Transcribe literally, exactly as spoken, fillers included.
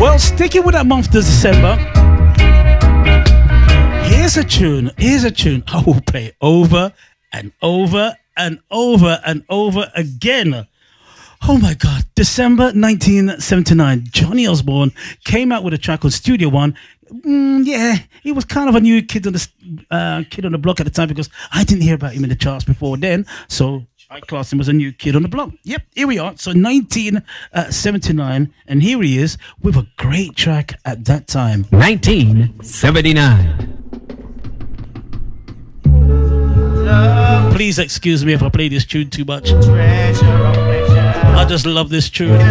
Well, sticking with that month of December, here's a tune, here's a tune I will play over and over and over and over again. Oh my God, December nineteen seventy-nine, Johnny Osborne came out with a track on Studio One. Mm, yeah, he was kind of a new kid on the uh, kid on the block at the time because I didn't hear about him in the charts before then. So I classed him as a new kid on the block. Yep, here we are. So nineteen seventy-nine, and here he is with a great track at that time. nineteen seventy-nine. Please excuse me if I play this tune too much. I just love this tune.